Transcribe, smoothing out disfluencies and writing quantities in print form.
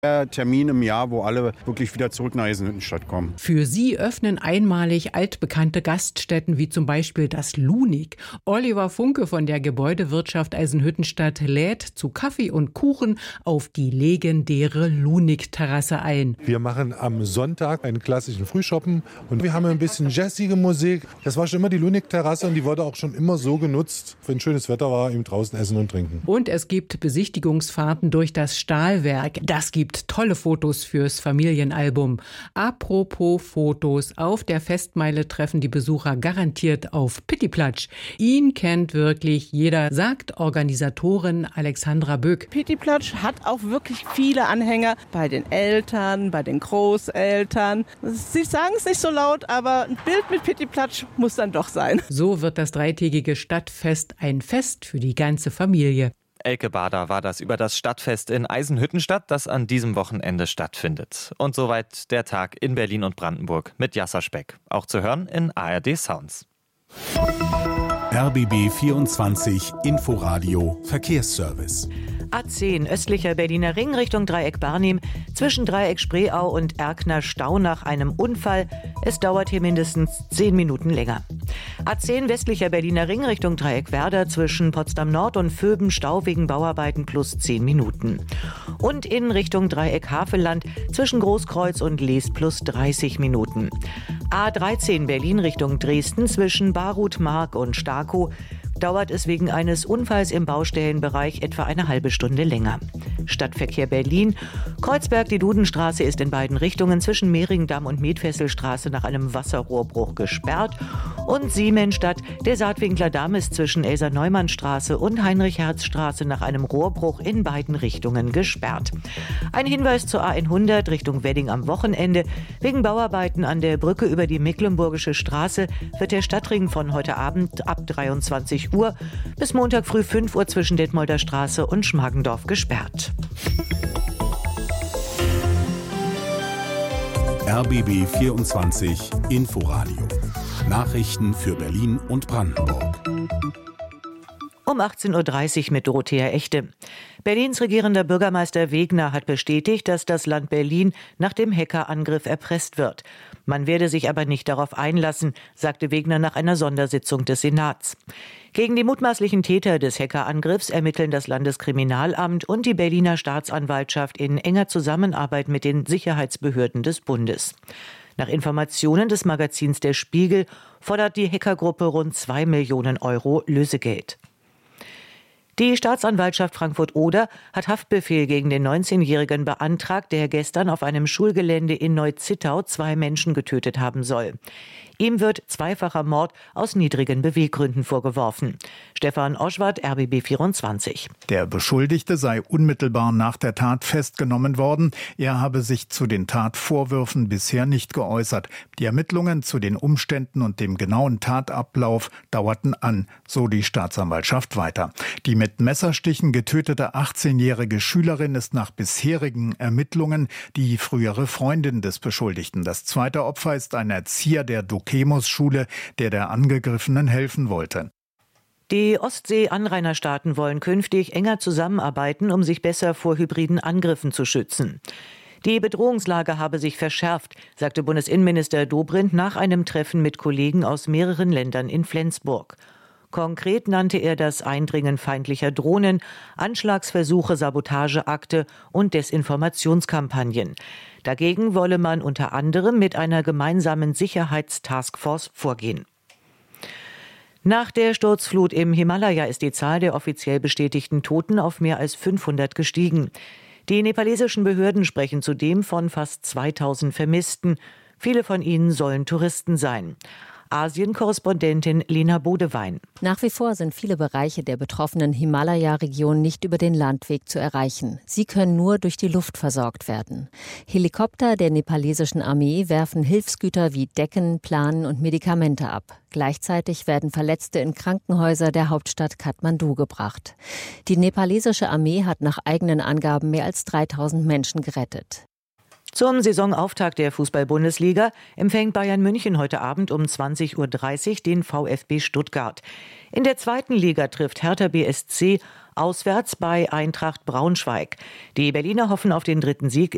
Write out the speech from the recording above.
Der Termin im Jahr, wo alle wirklich wieder zurück nach Eisenhüttenstadt kommen. Für sie öffnen einmalig altbekannte Gaststätten wie zum Beispiel das Lunig. Oliver Funke von der Gebäudewirtschaft Eisenhüttenstadt lädt zu Kaffee und Kuchen auf die legendäre Lunig-Terrasse ein. Wir machen am Sonntag einen klassischen Frühschoppen und wir haben ein bisschen jazzige Musik. Das war schon immer die Lunig-Terrasse und die wurde auch schon immer so genutzt. Wenn schönes Wetter war, eben draußen essen und trinken. Und es gibt Besichtigungsfahrten durch das Stahlwerk. Das gibt tolle Fotos fürs Familienalbum. Apropos Fotos, auf der Festmeile treffen die Besucher garantiert auf Pittiplatsch. Ihn kennt wirklich jeder, sagt Organisatorin Alexandra Böck. Pittiplatsch hat auch wirklich viele Anhänger bei den Eltern, bei den Großeltern. Sie sagen es nicht so laut, aber ein Bild mit Pittiplatsch muss dann doch sein. So wird das dreitägige Stadtfest ein Fest für die ganze Familie. Elke Bader war das über das Stadtfest in Eisenhüttenstadt, das an diesem Wochenende stattfindet. Und soweit der Tag in Berlin und Brandenburg mit Jasser Speck. Auch zu hören in ARD Sounds. RBB 24 Inforadio Verkehrsservice. A10 östlicher Berliner Ring Richtung Dreieck Barnim, zwischen Dreieck Spreeau und Erkner Stau nach einem Unfall. Es dauert hier mindestens 10 Minuten länger. A10 westlicher Berliner Ring Richtung Dreieck Werder, zwischen Potsdam Nord und Vöben Stau wegen Bauarbeiten plus 10 Minuten. Und in Richtung Dreieck Havelland, zwischen Großkreuz und Lees plus 30 Minuten. A13 Berlin Richtung Dresden, zwischen Barut-Mark und Starkow dauert es wegen eines Unfalls im Baustellenbereich etwa eine halbe Stunde länger. Stadtverkehr Berlin. Kreuzberg, die Dudenstraße ist in beiden Richtungen zwischen Mehringdamm und Metfesselstraße nach einem Wasserrohrbruch gesperrt. Und Siemensstadt, der Saatwinkler Damm ist zwischen Elsa-Neumann-Straße und Heinrich-Herz-Straße nach einem Rohrbruch in beiden Richtungen gesperrt. Ein Hinweis zur A100 Richtung Wedding am Wochenende. Wegen Bauarbeiten an der Brücke über die Mecklenburgische Straße wird der Stadtring von heute Abend ab 23 Uhr bis Montag früh 5 Uhr zwischen Detmolder Straße und Schmargendorf gesperrt. RBB 24 Inforadio. Nachrichten für Berlin und Brandenburg. Um 18.30 Uhr mit Dorothea Echte. Berlins regierender Bürgermeister Wegner hat bestätigt, dass das Land Berlin nach dem Hackerangriff erpresst wird. Man werde sich aber nicht darauf einlassen, sagte Wegner nach einer Sondersitzung des Senats. Gegen die mutmaßlichen Täter des Hackerangriffs ermitteln das Landeskriminalamt und die Berliner Staatsanwaltschaft in enger Zusammenarbeit mit den Sicherheitsbehörden des Bundes. Nach Informationen des Magazins Der Spiegel fordert die Hackergruppe rund 2 Millionen Euro Lösegeld. Die Staatsanwaltschaft Frankfurt-Oder hat Haftbefehl gegen den 19-Jährigen beantragt, der gestern auf einem Schulgelände in Neu-Zittau 2 Menschen getötet haben soll. Ihm wird zweifacher Mord aus niedrigen Beweggründen vorgeworfen. Stefan Oschwart, RBB 24. Der Beschuldigte sei unmittelbar nach der Tat festgenommen worden. Er habe sich zu den Tatvorwürfen bisher nicht geäußert. Die Ermittlungen zu den Umständen und dem genauen Tatablauf dauerten an, so die Staatsanwaltschaft weiter. Die mit Messerstichen getötete 18-jährige Schülerin ist nach bisherigen Ermittlungen die frühere Freundin des Beschuldigten. Das zweite Opfer ist ein Erzieher der Dokemos-Schule, der Angegriffenen helfen wollte. Die Ostsee-Anrainerstaaten wollen künftig enger zusammenarbeiten, um sich besser vor hybriden Angriffen zu schützen. Die Bedrohungslage habe sich verschärft, sagte Bundesinnenminister Dobrindt nach einem Treffen mit Kollegen aus mehreren Ländern in Flensburg. Konkret nannte er das Eindringen feindlicher Drohnen, Anschlagsversuche, Sabotageakte und Desinformationskampagnen. Dagegen wolle man unter anderem mit einer gemeinsamen Sicherheitstaskforce vorgehen. Nach der Sturzflut im Himalaya ist die Zahl der offiziell bestätigten Toten auf mehr als 500 gestiegen. Die nepalesischen Behörden sprechen zudem von fast 2000 Vermissten. Viele von ihnen sollen Touristen sein. Asien-Korrespondentin Lena Bodewein. Nach wie vor sind viele Bereiche der betroffenen Himalaya-Region nicht über den Landweg zu erreichen. Sie können nur durch die Luft versorgt werden. Helikopter der nepalesischen Armee werfen Hilfsgüter wie Decken, Planen und Medikamente ab. Gleichzeitig werden Verletzte in Krankenhäuser der Hauptstadt Kathmandu gebracht. Die nepalesische Armee hat nach eigenen Angaben mehr als 3000 Menschen gerettet. Zum Saisonauftakt der Fußball-Bundesliga empfängt Bayern München heute Abend um 20.30 Uhr den VfB Stuttgart. In der zweiten Liga trifft Hertha BSC auswärts bei Eintracht Braunschweig. Die Berliner hoffen auf den dritten Sieg